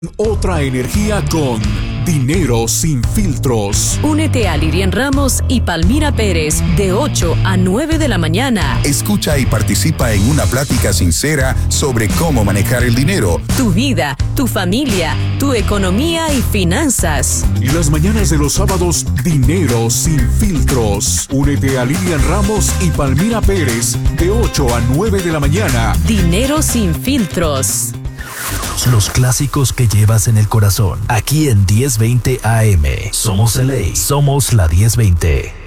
Otra energía con Dinero Sin Filtros. Únete a Lilian Ramos y Palmira Pérez de 8 a 9 de la mañana. Escucha y participa en una plática sincera sobre cómo manejar el dinero, Tu vida, tu familia, tu economía y finanzas. Y las mañanas de los sábados, Dinero Sin Filtros. Únete a Lilian Ramos y Palmira Pérez de 8 a 9 de la mañana. Dinero Sin Filtros. Los clásicos que llevas en el corazón. Aquí en 1020 AM. Somos LA. Somos la 1020.